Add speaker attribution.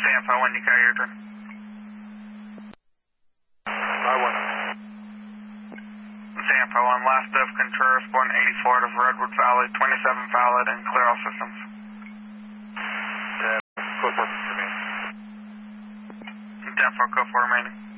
Speaker 1: Sanfo, when you carry your turn.
Speaker 2: I went.
Speaker 1: Sanfo on last of Contreras, 184 of Redwood Valley, 27 valid and clear all systems.
Speaker 2: Yeah, code 4 for me.
Speaker 1: Sanfo, code 4 remaining.